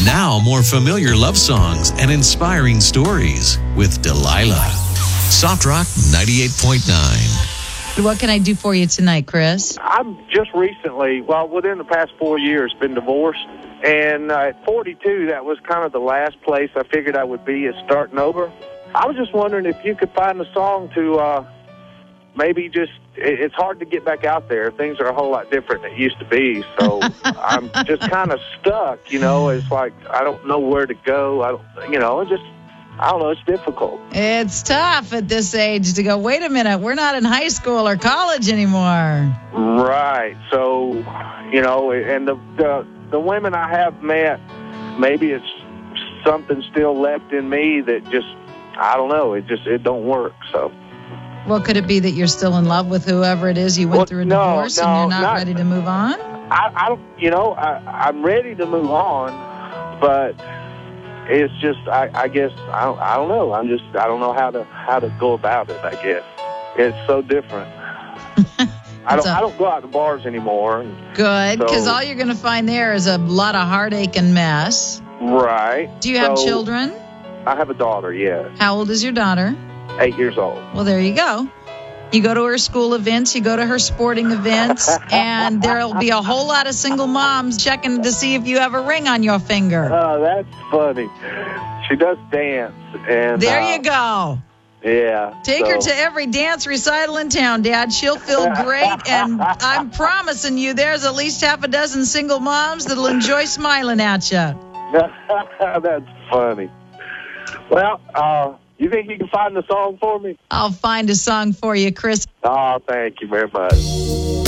Now, more familiar love songs and inspiring stories with Delilah. Soft Rock 98.9. What can I do for you tonight, Chris? I'm just recently, within the past 4 years, been divorced. And at 42, that was kind of the last place I figured I would be, is starting over. I was just wondering if you could find a song to maybe just, it's hard to get back out there. Things are a whole lot different than it used to be. So I'm just kind of stuck, It's like I don't know where to go. I don't know. It's difficult. It's tough at this age to go, wait a minute, we're not in high school or college anymore. Right. So, and the women I have met, maybe it's something still left in me that just, I don't know. It don't work. So. Well, could it be that you're still in love with whoever it is you went through a divorce and you're not ready to move on? I don't, I'm ready to move on, but it's just, I guess, I don't know. I don't know how to go about it, I guess. It's so different. I don't go out to bars anymore. Good, because all you're going to find there is a lot of heartache and mess. Right. Do you have children? I have a daughter, yes. How old is your daughter? 8 years old. Well, there you go. You go to her school events, you go to her sporting events, and there'll be a whole lot of single moms checking to see if you have a ring on your finger. Oh, that's funny. She does dance. And there you go. Yeah. Take her to every dance recital in town, Dad. She'll feel great, and I'm promising you there's at least half a dozen single moms that'll enjoy smiling at you. That's funny. Well, you think you can find the song for me? I'll find a song for you, Chris. Oh, thank you very much.